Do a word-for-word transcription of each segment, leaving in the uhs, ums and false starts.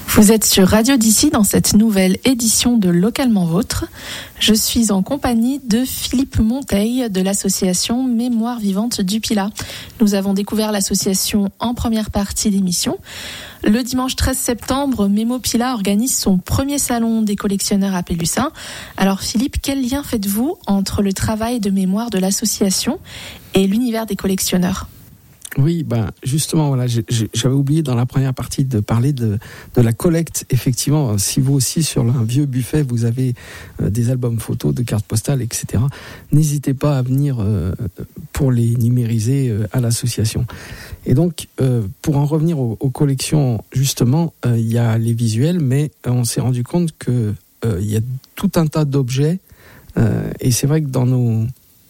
Vous êtes sur Radio d'ici dans cette nouvelle édition de Localement Vôtre. Je suis en compagnie de Philippe Monteil de l'association Mémoire Vivante du Pilat. Nous avons découvert l'association en première partie d'émission. Le dimanche treize septembre, Mémo Pilat organise son premier salon des collectionneurs à Pélussin. Alors Philippe, quel lien faites-vous entre le travail de mémoire de l'association et l'univers des collectionneurs ? Oui, ben justement, voilà, j'ai, j'avais oublié dans la première partie de parler de, de la collecte. Effectivement, si vous aussi sur un vieux buffet vous avez euh, des albums photos, de cartes postales, et cetera, n'hésitez pas à venir euh, pour les numériser euh, à l'association. Et donc, euh, pour en revenir aux, aux collections, justement, euh, il y a les visuels, mais euh, on s'est rendu compte que euh, il y a tout un tas d'objets, euh, et c'est vrai que dans nos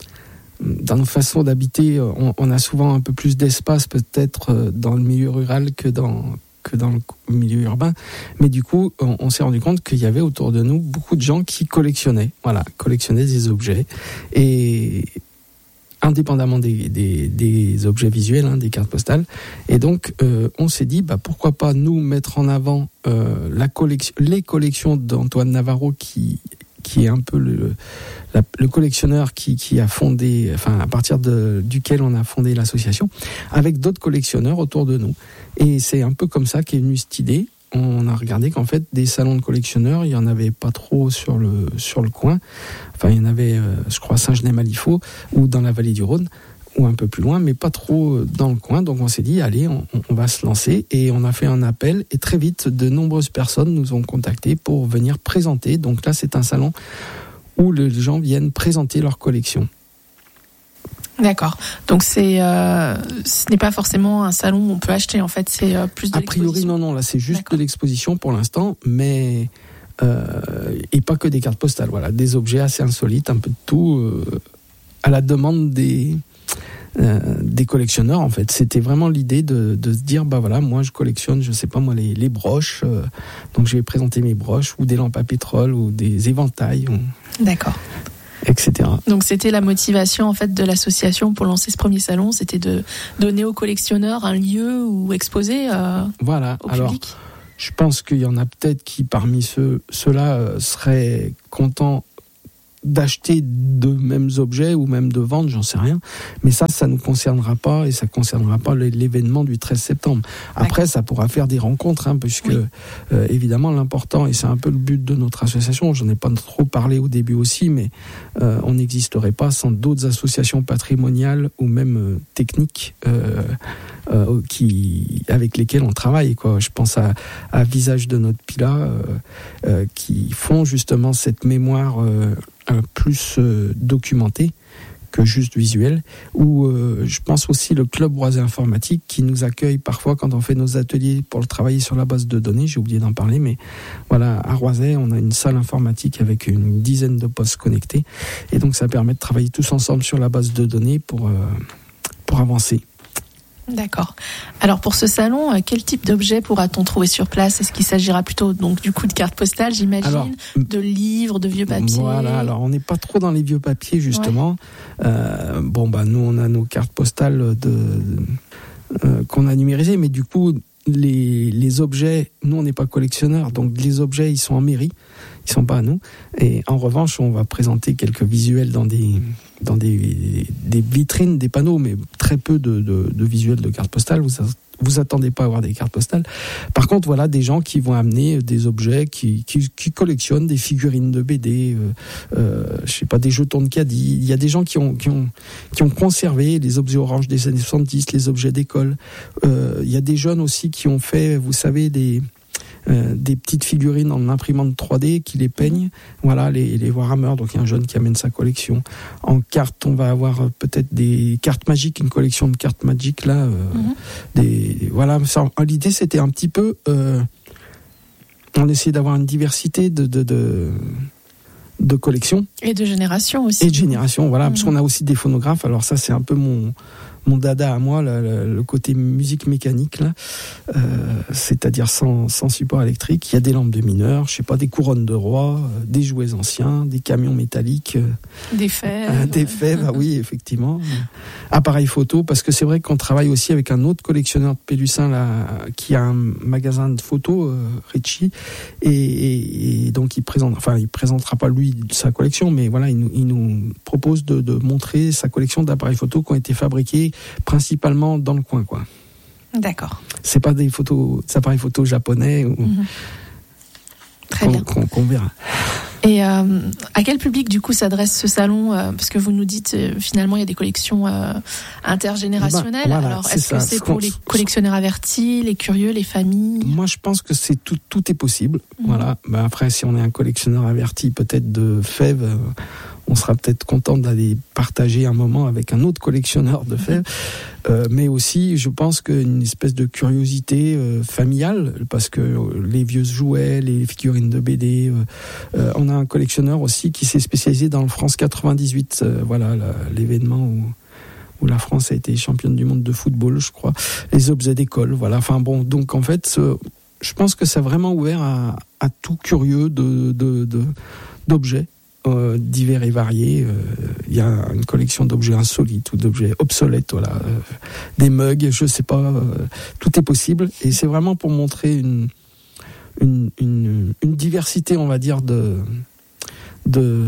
Dans nos façons d'habiter, on, on a souvent un peu plus d'espace peut-être dans le milieu rural que dans, que dans le milieu urbain. Mais du coup, on, on s'est rendu compte qu'il y avait autour de nous beaucoup de gens qui collectionnaient, voilà, collectionnaient des objets. Et indépendamment des, des, des objets visuels, hein, des cartes postales. Et donc, euh, on s'est dit, bah, pourquoi pas nous mettre en avant euh, la collection, les collections d'Antoine Navarro qui... qui est un peu le, la, le collectionneur qui, qui a fondé, enfin à partir de, duquel on a fondé l'association, avec d'autres collectionneurs autour de nous. Et c'est un peu comme ça qu'est venue cette idée. On a regardé qu'en fait, des salons de collectionneurs, il n'y en avait pas trop sur le, sur le coin. Enfin, il y en avait, euh, je crois, à Saint-Genès-Malifaux ou dans la vallée du Rhône, ou un peu plus loin, mais pas trop dans le coin. Donc on s'est dit, allez, on, on va se lancer. Et on a fait un appel. Et très vite, de nombreuses personnes nous ont contactés pour venir présenter. Donc là, c'est un salon où les gens viennent présenter leur collection. D'accord. Donc c'est, euh, ce n'est pas forcément un salon où on peut acheter, en fait, c'est euh, plus de A priori, l'exposition. non, non, là c'est juste D'accord. de l'exposition pour l'instant, mais euh, et pas que des cartes postales, voilà, des objets assez insolites, un peu de tout, euh, à la demande des euh, des collectionneurs, en fait. C'était vraiment l'idée de, de se dire, bah voilà, moi je collectionne, je sais pas moi, les, les broches, euh, donc je vais présenter mes broches, ou des lampes à pétrole, ou des éventails, ou... D'accord. et cetera. Donc c'était la motivation en fait de l'association pour lancer ce premier salon, c'était de donner aux collectionneurs un lieu où exposer euh, voilà. au Alors, public. Je pense qu'il y en a peut-être qui parmi ceux, ceux-là euh, seraient contents d'acheter de mêmes objets ou même de vendre, j'en sais rien. Mais ça, ça ne nous concernera pas et ça ne concernera pas l'événement du treize septembre. Après, D'accord. ça pourra faire des rencontres, hein, puisque oui. euh, évidemment l'important, et c'est un peu le but de notre association, j'en ai pas trop parlé au début aussi, mais euh, on n'existerait pas sans d'autres associations patrimoniales ou même euh, techniques euh, euh, qui, avec lesquelles on travaille, quoi. Je pense à, à Visage de notre Pilat, euh, euh, qui font justement cette mémoire euh, plus euh, documenté que juste visuel, ou euh, je pense aussi le Club Roisey Informatique qui nous accueille parfois quand on fait nos ateliers pour le travailler sur la base de données, j'ai oublié d'en parler, mais voilà, à Roisey on a une salle informatique avec une dizaine de postes connectés, et donc ça permet de travailler tous ensemble sur la base de données pour, euh, pour avancer. D'accord. Alors pour ce salon, quel type d'objet pourra-t-on trouver sur place ? Est-ce qu'il s'agira plutôt donc du coup de cartes postales, j'imagine, alors, de livres, de vieux papiers ? Voilà. Alors on n'est pas trop dans les vieux papiers justement. Ouais. Euh, bon bah nous on a nos cartes postales de, euh, qu'on a numérisées, mais du coup les les objets, nous on n'est pas collectionneurs, donc les objets ils sont en mairie, ils sont pas à nous. Et en revanche on va présenter quelques visuels dans des dans des, des vitrines, des panneaux, mais très peu de, de, de visuels de cartes postales. Vous vous attendez pas à avoir des cartes postales. Par contre, voilà des gens qui vont amener des objets, qui, qui, qui collectionnent des figurines de B D, euh, euh, je sais pas, des jetons de caddie. Il y a des gens qui ont, qui ont, qui ont conservé les objets orange des années soixante-dix, les objets d'école. Euh, il y a des jeunes aussi qui ont fait, vous savez, des... Euh, des petites figurines en imprimante trois D qui les peignent, voilà, les, les Warhammer. Donc il y a un jeune qui amène sa collection. En cartes, on va avoir euh, peut-être des cartes magiques, une collection de cartes magiques là. Euh, mm-hmm. des, voilà, ça, l'idée c'était un petit peu, euh, on essaie d'avoir une diversité de, de, de de collections et de générations aussi. Et de générations, voilà, mm-hmm. parce qu'on a aussi des phonographes. Alors ça, c'est un peu mon mon dada à moi, le, le, le côté musique mécanique, là, euh, c'est-à-dire sans, sans support électrique. Il y a des lampes de mineurs, je sais pas, des couronnes de roi, euh, des jouets anciens, des camions métalliques. Euh, des fèves. Euh, des fèves, ah oui, effectivement. Appareil photo, parce que c'est vrai qu'on travaille aussi avec un autre collectionneur de Pélussin, là, qui a un magasin de photos, euh, Richie, et, et, et donc il présente, enfin, il présentera pas lui sa collection, mais voilà, il nous, il nous propose de, de montrer sa collection d'appareils photos qui ont été fabriqués principalement dans le coin, quoi. D'accord. C'est pas des photos, des appareils photos japonais ou, mmh. Très qu'on, bien. Qu'on, qu'on verra. Et euh, à quel public du coup s'adresse ce salon euh, parce que vous nous dites euh, finalement il y a des collections euh, intergénérationnelles. Ben, voilà, Alors est-ce c'est que ça. c'est pour les collectionneurs avertis, les curieux, les familles? Moi je pense que c'est tout, tout est possible. Mmh. Voilà. Ben, après si on est un collectionneur averti peut-être de fèves, euh, on sera peut-être content d'aller partager un moment avec un autre collectionneur de fèves. Mmh. Euh, mais aussi, je pense qu'une espèce de curiosité euh, familiale, parce que euh, les vieux jouets, les figurines de B D, euh, euh, on a un collectionneur aussi qui s'est spécialisé dans le France quatre-vingt-dix-huit, euh, voilà, la, l'événement où, où la France a été championne du monde de football, je crois, les objets d'école, voilà. Enfin bon, donc en fait, euh, je pense que c'est vraiment ouvert à, à tout curieux de, de, de, d'objets. Euh, divers et variés. Il euh, y a une collection d'objets insolites ou d'objets obsolètes, voilà, euh, des mugs, je sais pas, euh, tout est possible. Et c'est vraiment pour montrer une, une, une, une diversité, on va dire, de, de,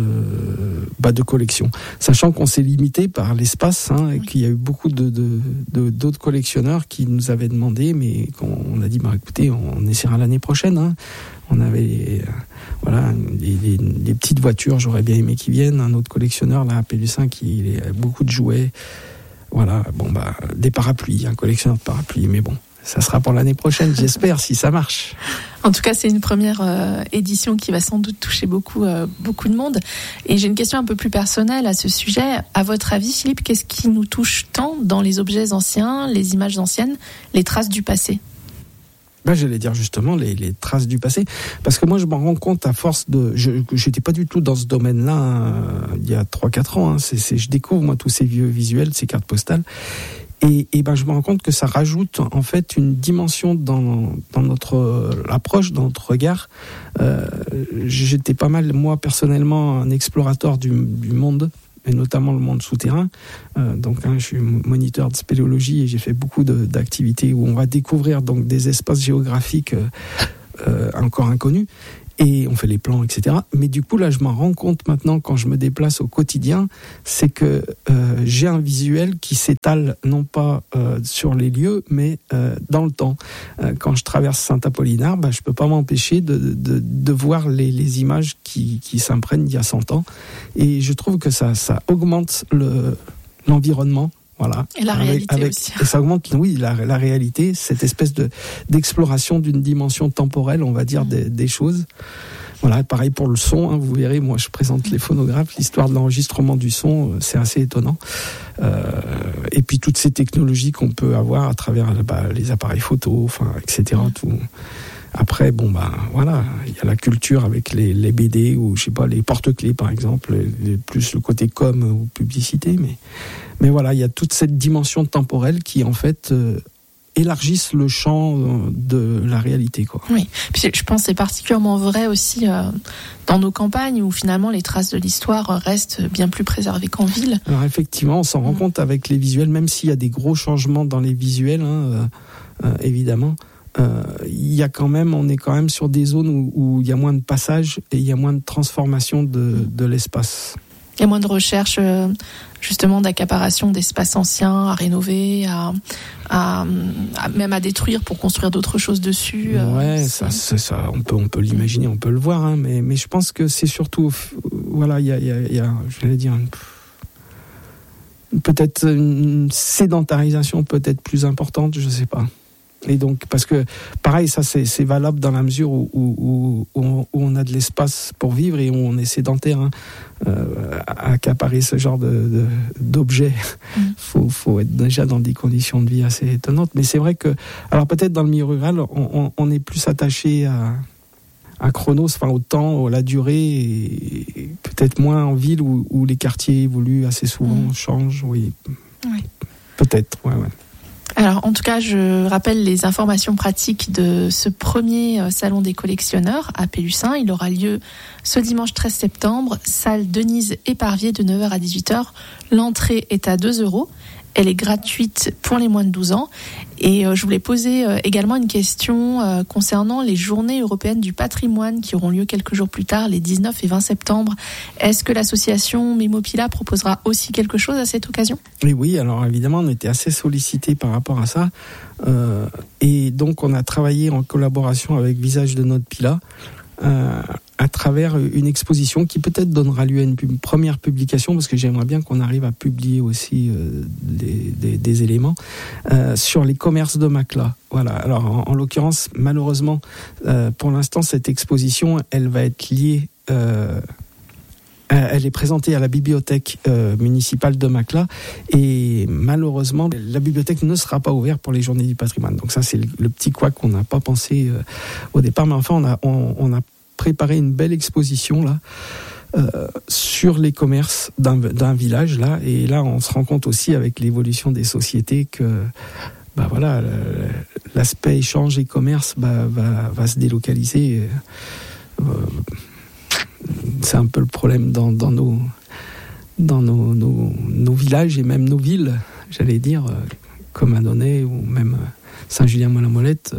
bah, de collections. Sachant qu'on s'est limité par l'espace, hein, et qu'il y a eu beaucoup de, de, de, d'autres collectionneurs qui nous avaient demandé, mais qu'on a dit, bah, écoutez, on essaiera l'année prochaine. Hein. On avait euh, voilà, des, des, des petites voitures, j'aurais bien aimé qu'ils viennent. Un autre collectionneur, là, à Pélussin, qui a beaucoup de jouets. Voilà, bon, bah, des parapluies, un collectionneur de parapluies, mais bon, ça sera pour l'année prochaine, j'espère, si ça marche. En tout cas, c'est une première euh, édition qui va sans doute toucher beaucoup, euh, beaucoup de monde. Et j'ai une question un peu plus personnelle à ce sujet. À votre avis, Philippe, qu'est-ce qui nous touche tant dans les objets anciens, les images anciennes, les traces du passé ? Ben, j'allais dire justement les, les traces du passé, parce que moi je m'en rends compte à force de, je j'étais pas du tout dans ce domaine-là hein, il y a trois quatre ans. Hein, c'est, c'est, je découvre moi tous ces vieux visuels, ces cartes postales, et, et ben je me rends compte que ça rajoute en fait une dimension dans dans notre euh, approche, dans notre regard. Euh, j'étais pas mal moi personnellement un explorateur du, du monde, et notamment le monde souterrain. Euh, donc, hein, je suis moniteur de spéléologie et j'ai fait beaucoup de, d'activités où on va découvrir donc des espaces géographiques euh, euh, encore inconnus. Et on fait les plans, et cetera. Mais du coup, là, je m'en rends compte maintenant quand je me déplace au quotidien, c'est que euh, j'ai un visuel qui s'étale non pas euh, sur les lieux, mais euh, dans le temps. Euh, quand je traverse Saint-Apollinaire, bah, je peux pas m'empêcher de, de, de voir les, les images qui, qui s'imprègnent d'il y a cent ans. Et je trouve que ça, ça augmente le, l'environnement. Voilà. Et la réalité avec, avec, aussi. Et ça augmente, oui, la, la réalité, cette espèce de, d'exploration d'une dimension temporelle, on va dire, mmh. des, des choses. Voilà, pareil pour le son, hein, vous verrez, moi je présente les phonographes, l'histoire de l'enregistrement du son, c'est assez étonnant. Euh, et puis toutes ces technologies qu'on peut avoir à travers bah, les appareils photo, enfin, et cetera. Mmh. Tout. Après, bon, bah, voilà, il y a la culture avec les, les B D ou, je sais pas, les porte-clés, par exemple, les, plus le côté com ou publicité, mais, mais voilà, il y a toute cette dimension temporelle qui, en fait, euh, élargissent le champ de la réalité, quoi. Oui, puis je pense que c'est particulièrement vrai aussi euh, dans nos campagnes où finalement les traces de l'histoire restent bien plus préservées qu'en ville. Alors effectivement, on s'en mmh. rend compte avec les visuels, même s'il y a des gros changements dans les visuels, hein, euh, euh, évidemment. Euh, il y a quand même, on est quand même sur des zones où, où il y a moins de passages et il y a moins de transformation de, de l'espace. Il y a moins de recherche, euh, justement, d'accaparation d'espaces anciens à rénover, à, à, à même à détruire pour construire d'autres choses dessus. Euh, ouais, ça, c'est, ça, on peut, on peut l'imaginer, on peut le voir, hein, mais, mais je pense que c'est surtout, voilà, il y a, il y a, il y a je vais dire, peut-être une sédentarisation peut-être plus importante, je sais pas. Et donc, parce que, pareil, ça c'est, c'est valable dans la mesure où, où, où, on, où on a de l'espace pour vivre et où on est sédentaire, hein, euh, à accaparer ce genre de, de, d'objets. Mmh. Faut, faut être déjà dans des conditions de vie assez étonnantes. Mais c'est vrai que, alors peut-être dans le milieu rural, on, on, on est plus attaché à, à Chronos, enfin au temps, à la durée, et, et peut-être moins en ville où, où les quartiers évoluent assez souvent, mmh. changent, oui. Oui. Peut-être, ouais, ouais. Alors, en tout cas, je rappelle les informations pratiques de ce premier salon des collectionneurs à Pélussin. Il aura lieu ce dimanche treize septembre, salle Denise Éparvier de neuf heures à dix-huit heures. L'entrée est à deux euros. Elle est gratuite pour les moins de douze ans. Et je voulais poser également une question concernant les journées européennes du patrimoine qui auront lieu quelques jours plus tard, les dix-neuf et vingt septembre. Est-ce que l'association Mémopila proposera aussi quelque chose à cette occasion ? Oui, oui. Alors évidemment, on était assez sollicités par rapport à ça. Euh, et donc, on a travaillé en collaboration avec Visage de notre Pila euh, à travers une exposition qui peut-être donnera lieu à une pub- première publication, parce que j'aimerais bien qu'on arrive à publier aussi euh, des, des, des éléments euh, sur les commerces de Macla. Voilà. Alors en, en l'occurrence, malheureusement, euh, pour l'instant, cette exposition, elle va être liée. Euh, Elle est présentée à la bibliothèque euh, municipale de Macla et malheureusement, la bibliothèque ne sera pas ouverte pour les journées du patrimoine. Donc ça, c'est le, le petit couac qu'on n'a pas pensé euh, au départ. Mais enfin, on a, on, on a préparé une belle exposition là euh, sur les commerces d'un, d'un village là. Et là, on se rend compte aussi avec l'évolution des sociétés que bah voilà, l'aspect échange et commerce bah, va, va se délocaliser. Euh, C'est un peu le problème dans, dans, nos, dans nos, nos, nos villages et même nos villes, j'allais dire, comme Annonay ou même Saint-Julien-Molin-Molette.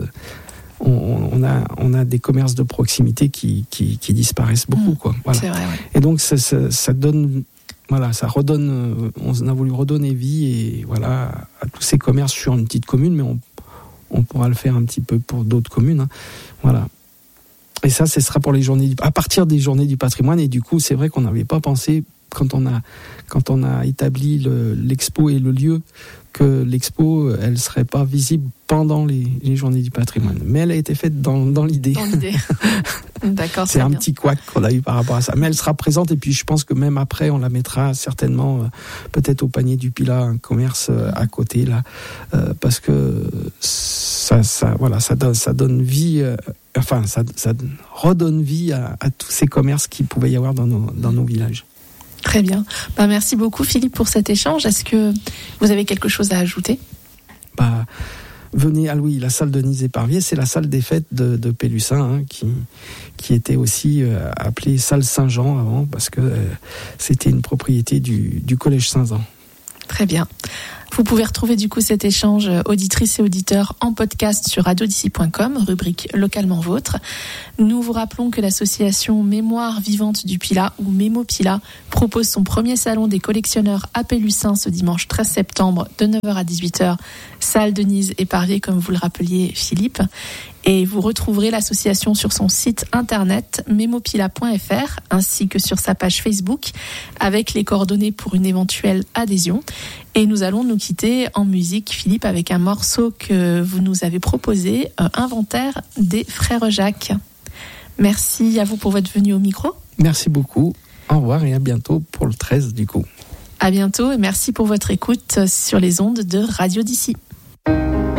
On, on, a, on a des commerces de proximité qui, qui, qui disparaissent beaucoup. Quoi. Voilà. C'est vrai, ouais. Et donc, ça, ça, ça donne. Voilà, ça redonne. On a voulu redonner vie et voilà, à tous ces commerces sur une petite commune, mais on, on pourra le faire un petit peu pour d'autres communes. Hein. Voilà. Et ça, ce sera pour les journées, à partir des journées du patrimoine. Et du coup, c'est vrai qu'on n'avait pas pensé, quand on a, quand on a établi le, l'expo et le lieu, que l'expo, elle serait pas visible pendant les, les journées du patrimoine. Mais elle a été faite dans, dans l'idée. Dans l'idée. D'accord, c'est un bien. petit couac qu'on a eu par rapport à ça. Mais elle sera présente et puis je pense que même après, on la mettra certainement euh, peut-être au panier du Pila, un commerce euh, à côté là, euh, parce que ça, ça, voilà, ça donne, ça donne vie. Euh, enfin, ça, ça redonne vie à, à tous ces commerces qu'il pouvait y avoir dans nos, dans nos villages. Très bien. Bah, merci beaucoup Philippe pour cet échange. Est-ce que vous avez quelque chose à ajouter ? Bah, venez, ah oui, la salle Denise Éparvier, c'est la salle des fêtes de, de Pélussin, hein, qui, qui était aussi euh, appelée salle Saint-Jean avant, parce que euh, c'était une propriété du, du collège Saint-Jean. Très bien. Vous pouvez retrouver du coup cet échange auditrices et auditeurs en podcast sur radio d i c point com, rubrique localement vôtre. Nous vous rappelons que l'association Mémoire vivante du Pila ou Mémopila propose son premier salon des collectionneurs à Pélussin ce dimanche treize septembre de neuf heures à dix-huit heures, salle Denise Éparvier comme vous le rappeliez Philippe. Et vous retrouverez l'association sur son site internet mémopila point f r ainsi que sur sa page Facebook avec les coordonnées pour une éventuelle adhésion. Et nous allons nous quitter en musique, Philippe, avec un morceau que vous nous avez proposé, euh, Inventaire des Frères Jacques. Merci à vous pour votre venue au micro. Merci beaucoup. Au revoir et à bientôt pour le treize du coup. À bientôt et merci pour votre écoute sur les ondes de Radio d'ici.